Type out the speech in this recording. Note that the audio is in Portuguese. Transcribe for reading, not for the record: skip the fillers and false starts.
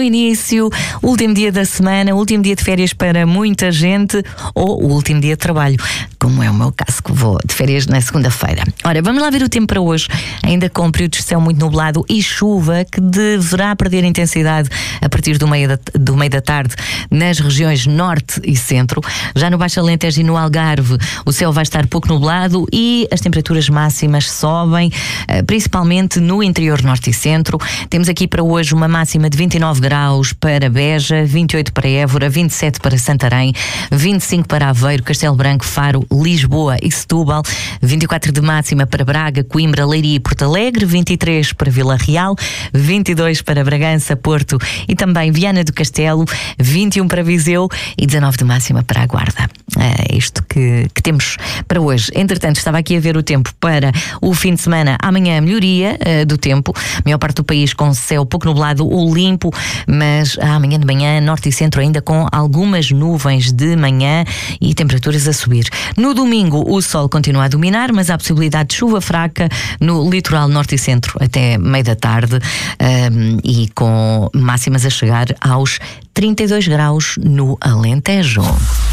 Início, último dia da semana, último dia de férias para muita gente, ou o último dia de trabalho, como é o meu caso, que vou de férias na segunda-feira. Ora, vamos lá ver o tempo para hoje, ainda com períodos de céu muito nublado e chuva que deverá perder intensidade a partir do meio da tarde nas regiões norte e centro. Já no Baixo Alentejo e no Algarve o céu vai estar pouco nublado e as temperaturas máximas sobem, principalmente no interior norte e centro. Temos aqui para hoje uma máxima de 29 graus para Beja, 28 para Évora, 27 para Santarém, 25 para Aveiro, Castelo Branco, Faro, Lisboa e Setúbal, 24 de máxima para Braga, Coimbra, Leiria e Porto Alegre, 23 para Vila Real, 22 para Bragança, Porto e também Viana do Castelo, 21 para Viseu e 19 de máxima para a Guarda. É isto que temos para hoje. Entretanto, estava aqui a ver o tempo para o fim de semana. Amanhã, melhoria do tempo. A maior parte do país com céu pouco nublado ou limpo, mas amanhã de manhã, norte e centro ainda com algumas nuvens de manhã e temperaturas a subir. No domingo, o sol continua a dominar, mas há possibilidade de chuva fraca no litoral norte e centro até meio da tarde e com máximas a chegar aos 32 graus no Alentejo.